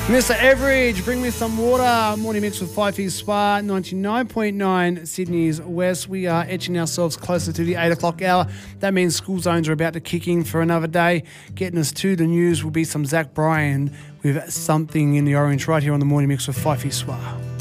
Mr. Everidge, bring me some water. Morning mix with Fifey Spa, 99.9 Sydney's West. We are etching ourselves closer to the 8 o'clock hour. That means school zones are about to kick in for another day. Getting us to the news will be some Zach Bryan with Something in the Orange right here on the morning mix with Fifey Spa.